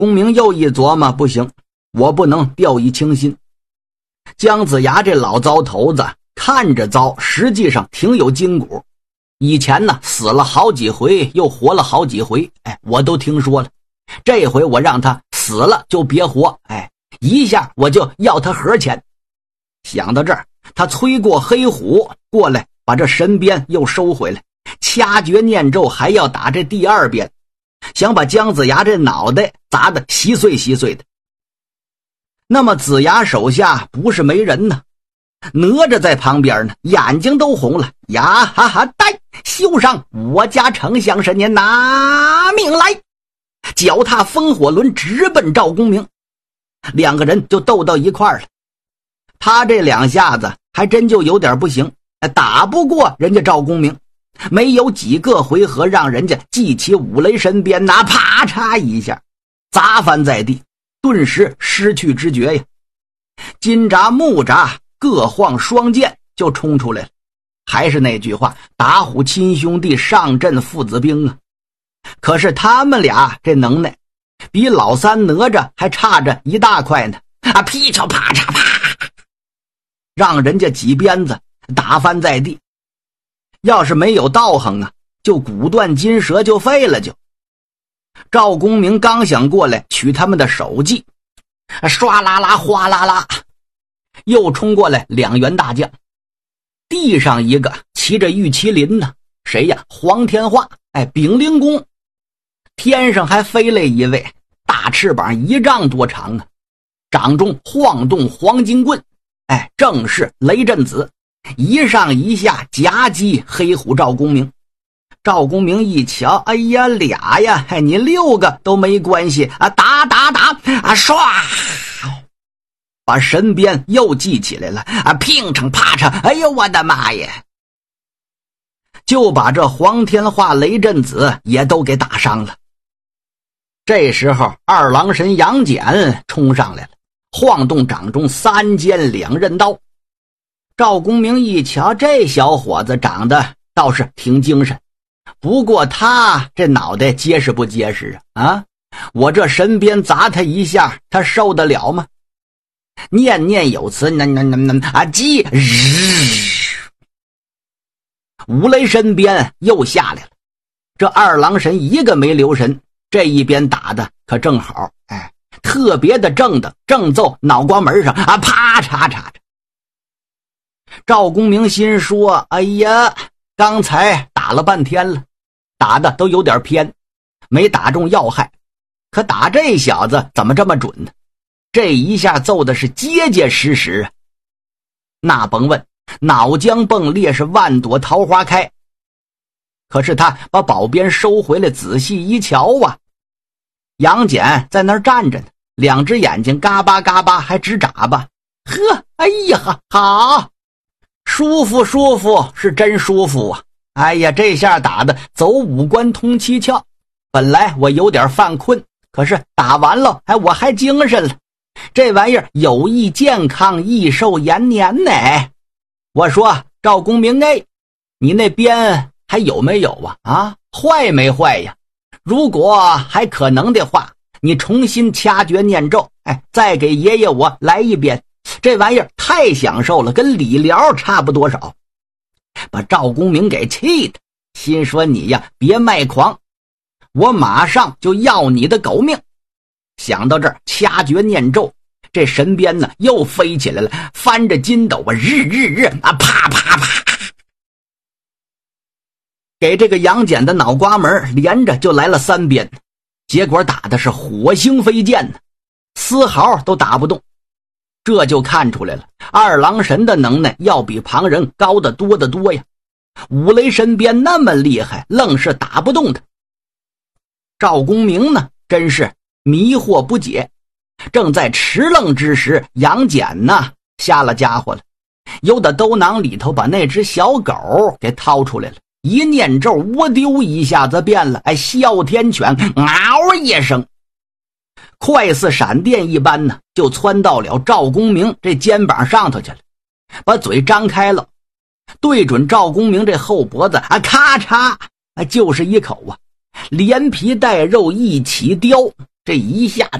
公明又一琢磨，不行，我不能掉以轻心。姜子牙这老糟头子看着糟，实际上挺有筋骨。以前呢死了好几回，又活了好几回，我都听说了。这回我让他死了就别活，一下我就要他盒钱。想到这儿，他催过黑虎过来，把这神鞭又收回来，掐诀念咒，还要打这第二鞭，想把姜子牙这脑袋砸得稀碎稀碎的。那么子牙手下不是没人呢，哪吒在旁边呢，眼睛都红了，呀哈哈，呆，休上我家丞相是您拿命来！脚踏风火轮直奔赵公明，两个人就斗到一块儿了。他这两下子还真就有点不行，打不过人家赵公明，没有几个回合，让人家记起五雷神鞭，那啪嚓一下砸翻在地，顿时失去知觉呀。金吒木吒各晃双剑就冲出来了。还是那句话，打虎亲兄弟，上阵父子兵啊。可是他们俩这能耐比老三哪吒还差着一大块呢，劈嚓啪嚓啪，让人家几鞭子打翻在地。要是没有道行啊，就骨断筋折就废了就。赵公明刚想过来取他们的首级，唰啦啦哗啦啦，又冲过来两员大将。地上一个骑着玉麒麟呢，谁呀？黄天化，丙灵公。天上还飞来一位，大翅膀1丈多长啊，掌中晃动黄金棍，正是雷震子，一上一下夹击黑虎赵公明。赵公明一瞧，哎呀，俩呀，你6个都没关系啊！打打打啊！唰，把神鞭又记起来了啊！乒乓啪嚓，哎呦我的妈呀！就把这黄天化、雷震子也都给打伤了。这时候二郎神杨戬冲上来了，晃动掌中3尖2刃刀。赵公明一瞧，这小伙子长得倒是挺精神，不过他这脑袋结实不结实啊？我这神鞭砸他一下，他受得了吗？念念有词，击！五雷神鞭又下来了。这二郎神一个没留神，这一鞭打的可正好，特别的正的，正揍脑瓜门上啊！啪嚓嚓嚓。赵公明心说：哎呀，刚才打了半天了，打的都有点偏，没打中要害，可打这小子怎么这么准呢？这一下揍的是结结实实啊！那甭问，脑浆迸裂，是万朵桃花开。可是他把宝鞭收回来，仔细一瞧啊，杨戬在那儿站着呢，2只眼睛嘎巴嘎巴还直眨巴。呵，哎呀，好舒服舒服，是真舒服啊！哎呀，这下打的走5关通7窍，本来我有点犯困，可是打完了我还精神了。这玩意儿有益健康，益寿延年呢。我说赵公明，你那鞭还有没有啊？坏没坏呀？如果还可能的话，你重新掐诀念咒，再给爷爷我来一鞭。这玩意儿太享受了，跟理疗差不多少。把赵公明给气的，心说你呀别卖狂，我马上就要你的狗命。想到这儿，掐诀念咒，这神鞭呢又飞起来了，翻着筋斗啊，日啊，啪啪啪，给这个杨戬的脑瓜门连着就来了3鞭，结果打的是火星飞溅呢，丝毫都打不动。这就看出来了，二郎神的能耐要比旁人高得多得多呀。五雷神鞭那么厉害，愣是打不动他。赵公明呢，真是迷惑不解。正在迟愣之时，杨戬呢下了家伙了，由得兜囊里头把那只小狗给掏出来了，一念咒，窝丢一下子变了，哮天犬嗷一声，快似闪电一般呢，就窜到了赵公明这肩膀上头去了，把嘴张开了，对准赵公明这后脖子咔嚓就是一口啊，连皮带肉一起叼， 这一下子